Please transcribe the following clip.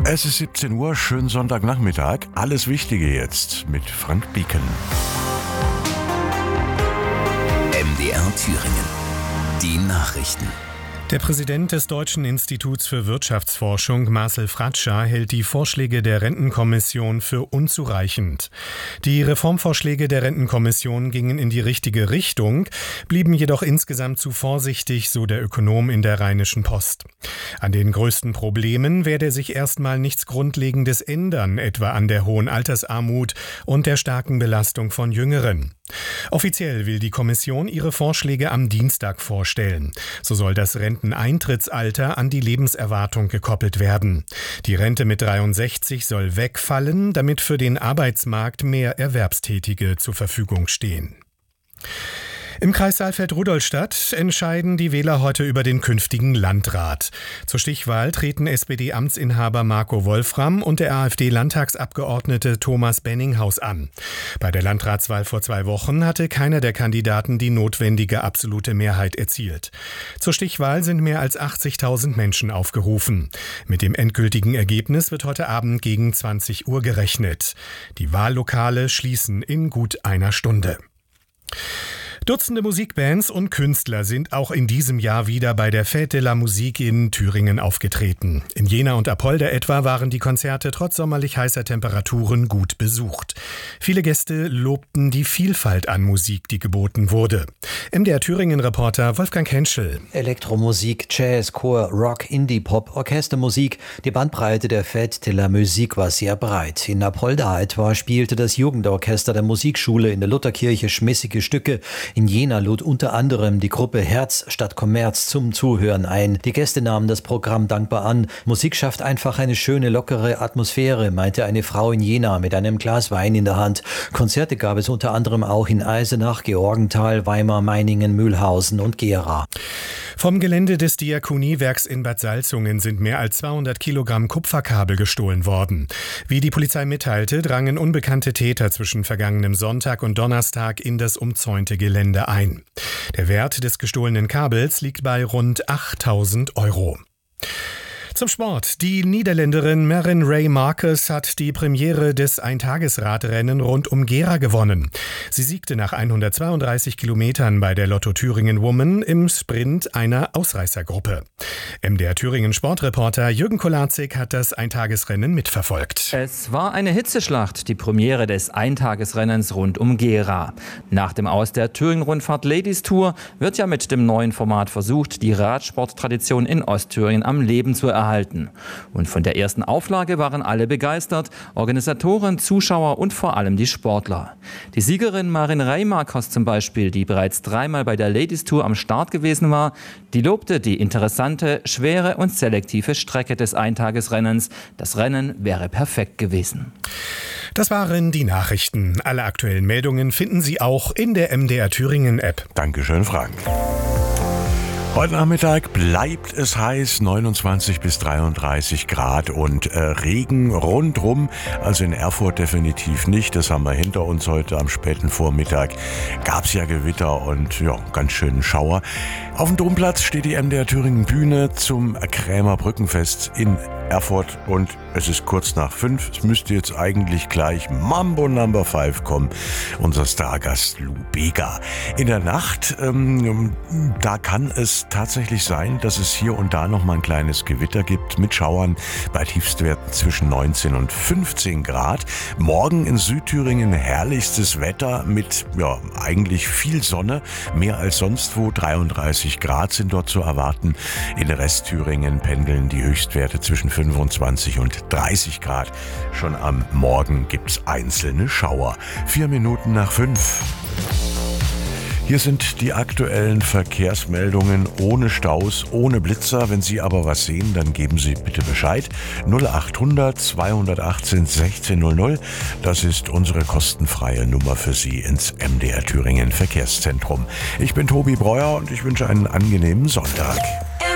Es ist 17 Uhr, schönen Sonntagnachmittag. Alles Wichtige jetzt mit Frank Bieken. MDR Thüringen. Die Nachrichten. Der Präsident des Deutschen Instituts für Wirtschaftsforschung, Marcel Fratscher, hält die Vorschläge der Rentenkommission für unzureichend. Die Reformvorschläge der Rentenkommission gingen in die richtige Richtung, blieben jedoch insgesamt zu vorsichtig, so der Ökonom in der Rheinischen Post. An den größten Problemen werde sich erstmal nichts Grundlegendes ändern, etwa an der hohen Altersarmut und der starken Belastung von Jüngeren. Offiziell will die Kommission ihre Vorschläge am Dienstag vorstellen. So soll das Renteneintrittsalter an die Lebenserwartung gekoppelt werden. Die Rente mit 63 soll wegfallen, damit für den Arbeitsmarkt mehr Erwerbstätige zur Verfügung stehen. Im Kreis Saalfeld-Rudolstadt entscheiden die Wähler heute über den künftigen Landrat. Zur Stichwahl treten SPD-Amtsinhaber Marco Wolfram und der AfD-Landtagsabgeordnete Thomas Benninghaus an. Bei der Landratswahl vor 2 Wochen hatte keiner der Kandidaten die notwendige absolute Mehrheit erzielt. Zur Stichwahl sind mehr als 80.000 Menschen aufgerufen. Mit dem endgültigen Ergebnis wird heute Abend gegen 20 Uhr gerechnet. Die Wahllokale schließen in gut einer Stunde. Dutzende Musikbands und Künstler sind auch in diesem Jahr wieder bei der Fête de la Musique in Thüringen aufgetreten. In Jena und Apolda etwa waren die Konzerte trotz sommerlich heißer Temperaturen gut besucht. Viele Gäste lobten die Vielfalt an Musik, die geboten wurde. MDR Thüringen-Reporter Wolfgang Henschel. Elektromusik, Jazz, Chor, Rock, Indie-Pop, Orchestermusik. Die Bandbreite der Fête de la Musique war sehr breit. In Apolda etwa spielte das Jugendorchester der Musikschule in der Lutherkirche schmissige Stücke. In Jena lud unter anderem die Gruppe Herz statt Kommerz zum Zuhören ein. Die Gäste nahmen das Programm dankbar an. Musik schafft einfach eine schöne, lockere Atmosphäre, meinte eine Frau in Jena mit einem Glas Wein in der Hand. Konzerte gab es unter anderem auch in Eisenach, Georgenthal, Weimar, Meiningen, Mühlhausen und Gera. Vom Gelände des Diakoniewerks in Bad Salzungen sind mehr als 200 Kilogramm Kupferkabel gestohlen worden. Wie die Polizei mitteilte, drangen unbekannte Täter zwischen vergangenem Sonntag und Donnerstag in das umzäunte Gelände ein. Der Wert des gestohlenen Kabels liegt bei rund 8.000 €. Zum Sport. Die Niederländerin Marin Ray Marcus hat die Premiere des Eintagesradrennen rund um Gera gewonnen. Sie siegte nach 132 Kilometern bei der Lotto Thüringen Woman im Sprint einer Ausreißergruppe. MDR Thüringen Sportreporter Jürgen Kolarzig hat das Eintagesrennen mitverfolgt. Es war eine Hitzeschlacht, die Premiere des Eintagesrennens rund um Gera. Nach dem Aus der Thüringen-Rundfahrt Ladies Tour wird ja mit dem neuen Format versucht, die Radsporttradition in Ostthüringen am Leben zu erhalten. Und von der ersten Auflage waren alle begeistert, Organisatoren, Zuschauer und vor allem die Sportler. Die Siegerin Marin Ray Marcus zum Beispiel, die bereits 3-mal bei der Ladies Tour am Start gewesen war, die lobte die interessante, schwere und selektive Strecke des Eintagesrennens. Das Rennen wäre perfekt gewesen. Das waren die Nachrichten. Alle aktuellen Meldungen finden Sie auch in der MDR Thüringen App. Dankeschön, Frank. Heute Nachmittag bleibt es heiß, 29 bis 33 Grad und Regen rundrum, also in Erfurt definitiv nicht. Das haben wir hinter uns heute am späten Vormittag. Gab es ja Gewitter und ja, ganz schönen Schauer. Auf dem Domplatz steht die MDR Thüringen Bühne zum Krämer Brückenfest in Erfurt und es ist kurz nach 5. Es müsste jetzt eigentlich gleich Mambo No. 5 kommen, unser Stargast Lou Bega. In der Nacht, da kann es tatsächlich sein, dass es hier und da noch mal ein kleines Gewitter gibt mit Schauern bei Tiefstwerten zwischen 19 und 15 Grad. Morgen in Südthüringen herrlichstes Wetter mit eigentlich viel Sonne, mehr als sonst wo. 33 Grad sind dort zu erwarten. In Restthüringen pendeln die Höchstwerte zwischen 25 und 30 Grad. Schon am Morgen gibt's einzelne Schauer. 4 Minuten nach 5. Hier sind die aktuellen Verkehrsmeldungen ohne Staus, ohne Blitzer. Wenn Sie aber was sehen, dann geben Sie bitte Bescheid. 0800 218 1600. Das ist unsere kostenfreie Nummer für Sie ins MDR Thüringen Verkehrszentrum. Ich bin Tobi Breuer und ich wünsche einen angenehmen Sonntag.